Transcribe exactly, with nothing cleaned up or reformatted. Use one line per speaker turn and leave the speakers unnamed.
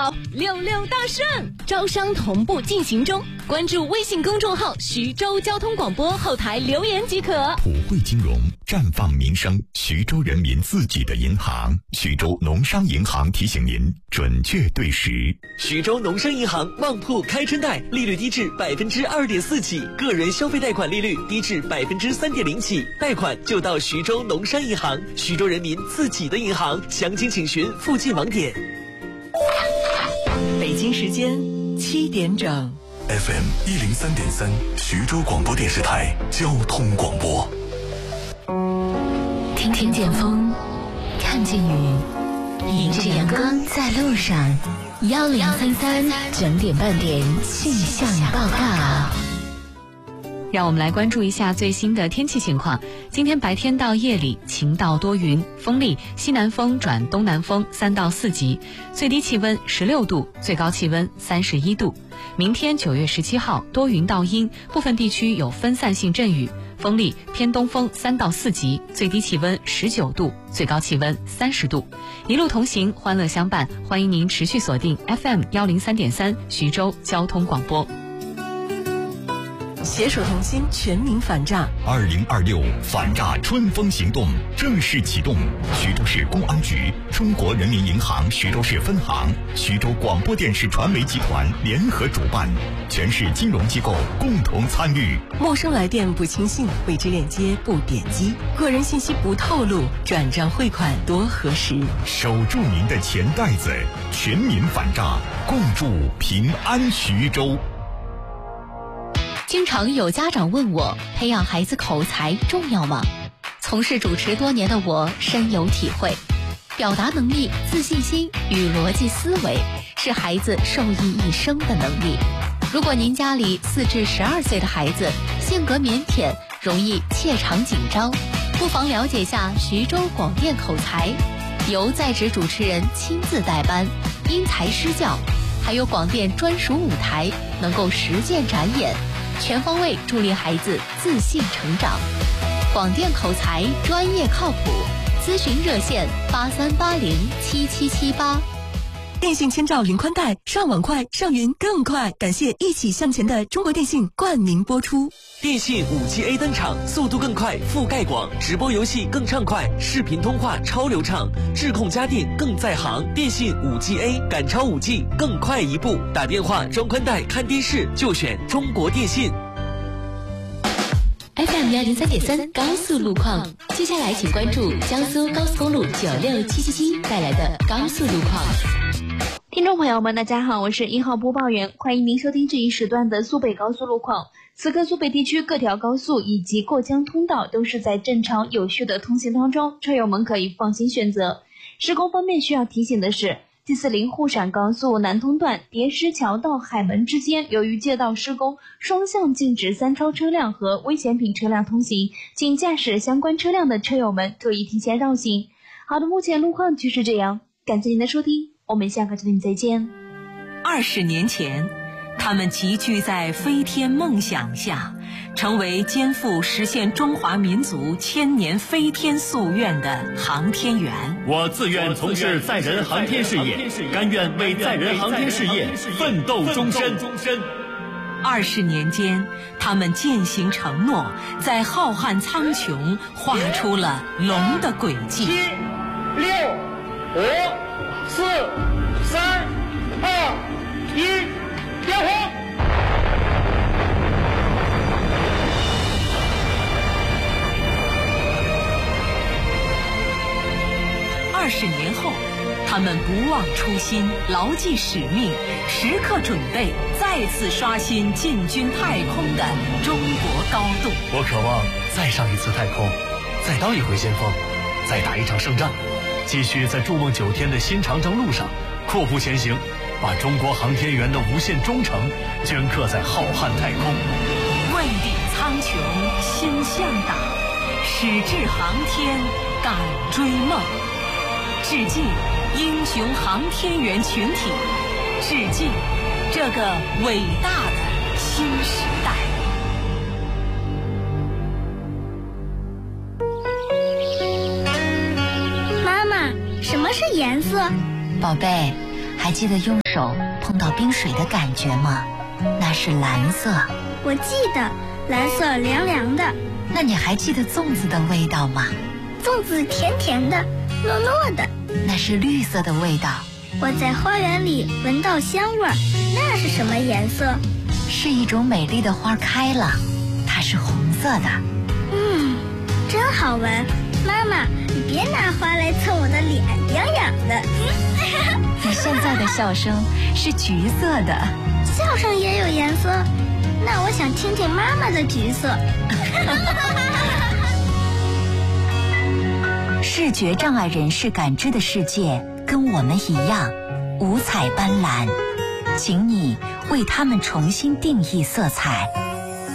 好，六六大顺，招商同步进行中。关注微信公众号徐州交通广播后台留言即可。
普惠金融，绽放民生，徐州人民自己的银行。徐州农商银行提醒您准确对时。
徐州农商银行旺铺开春贷，利率低至百分之二点四起，个人消费贷款利率低至百分之三点零起，贷款就到徐州农商银行，徐州人民自己的银行。详情请询附近网点。
北京时间七点整。
F M 一零三点三，徐州广播电视台交通广播。
听听见风，看见雨，迎着阳光在路上。幺零三三整点半点气象报告。
让我们来关注一下最新的天气情况。今天白天到夜里晴到多云，风力西南风转东南风三到四级，最低气温十六度，最高气温三十一度。明天九月十七号多云到阴，部分地区有分散性阵雨，风力偏东风三到四级，最低气温十九度，最高气温三十度。一路同行，欢乐相伴，欢迎您持续锁定 F M 一零三点三徐州交通广播。
携手同心，全民反诈。
二零二六反诈春风行动正式启动。徐州市公安局、中国人民银行徐州市分行、徐州广播电视传媒集团联合主办，全市金融机构共同参与。
陌生来电不轻信，未知链接不点击，个人信息不透露，转账汇款多核实。
守住您的钱袋子，全民反诈，共筑平安徐州。
经常有家长问我，培养孩子口才重要吗？从事主持多年的我深有体会，表达能力、自信心与逻辑思维是孩子受益一生的能力。如果您家里四至十二岁的孩子性格腼腆，容易怯场紧张，不妨了解下徐州广电口才，由在职主持人亲自带班，因材施教，还有广电专属舞台，能够实践展演，全方位助力孩子自信成长。广电口才专业靠谱，咨询热线八三八零七七七八。
电信千兆云宽带，上网快，上云更快。感谢一起向前的中国电信冠名播出。
电信 五 G A 登场，速度更快，覆盖广，直播游戏更畅快，视频通话超流畅，智控家电更在行。电信 五 G A 赶超 五 G， 更快一步。打电话、装宽带、看电视就选中国电信。
F M 幺零三点三高速路况，接下来请关注江苏高速公路九六七七七带来的高速路况。
听众朋友们，大家好，我是一号播报员，欢迎您收听这一时段的苏北高速路况。此刻苏北地区各条高速以及过江通道都是在正常有序的通行当中，车友们可以放心选择。施工方面需要提醒的是，G 四零沪陕高速南通段叠石桥到海门之间，由于街道施工，双向禁止三超车辆和危险品车辆通行，请驾驶相关车辆的车友们注意提前绕行。好的，目前路况就是这样，感谢您的收听，我们下个节目再见。
二十年前，他们集聚在飞天梦想下，成为肩负实现中华民族千年飞天夙愿的航天员。
我自愿从事载人航天事业，甘愿为载人航天事业奋斗终身。
二十年间，他们践行承诺，在浩瀚苍穹画出了龙的轨迹。
七、六、五、四、三、二、一，点火！
二十年后，他们不忘初心，牢记使命，时刻准备再次刷新进军太空的中国高度。
我渴望再上一次太空，再当一回先锋，再打一场胜仗，继续在筑梦九天的新长征路上阔步前行，把中国航天员的无限忠诚镌刻在浩瀚太空。
问鼎苍穹心向党，矢志航天敢追梦。致敬英雄航天员群体，致敬这个伟大的新时代。
妈妈，什么是颜色？
宝贝，
还记得用手碰到冰水的感觉吗？那是蓝色。
我记得，蓝色凉凉的。
那你还记得粽子的味道吗？
粽子甜甜的，糯糯的。
那是绿色的味道。
我在花园里闻到香味儿，那是什么颜色？
是一种美丽的花开了，它是红色的。
嗯，真好闻。妈妈，你别拿花来蹭我的脸，痒痒的。
你现在的笑声是橘色的。
笑声也有颜色？那我想听听妈妈的橘色。
视觉障碍人士感知的世界跟我们一样五彩斑斓，请你为他们重新定义色彩。